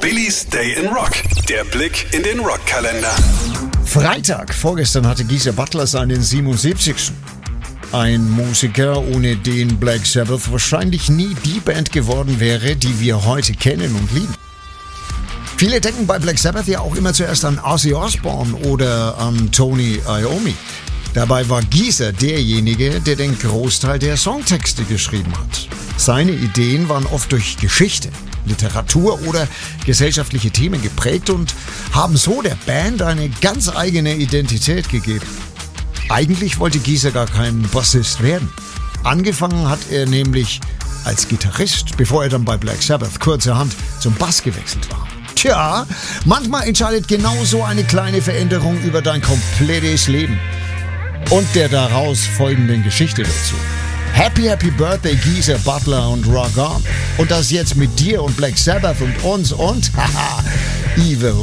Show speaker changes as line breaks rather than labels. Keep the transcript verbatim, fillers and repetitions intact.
Billys Day in Rock. Der Blick in den Rockkalender.
Freitag, vorgestern hatte Geezer Butler seinen siebenundsiebzigsten Ein Musiker, ohne den Black Sabbath wahrscheinlich nie die Band geworden wäre, die wir heute kennen und lieben. Viele denken bei Black Sabbath ja auch immer zuerst an Ozzy Osbourne oder an Tony Iommi. Dabei war Geezer derjenige, der den Großteil der Songtexte geschrieben hat. Seine Ideen waren oft durch Geschichte, Literatur oder gesellschaftliche Themen geprägt und haben so der Band eine ganz eigene Identität gegeben. Eigentlich wollte Geezer gar kein Bassist werden. Angefangen hat er nämlich als Gitarrist, bevor er dann bei Black Sabbath kurzerhand zum Bass gewechselt war. Tja, manchmal entscheidet genau so eine kleine Veränderung über dein komplettes Leben und der daraus folgenden Geschichte dazu. Happy, happy Birthday, Geezer Butler und Rock On. Und das jetzt mit dir und Black Sabbath und uns und, haha, Evil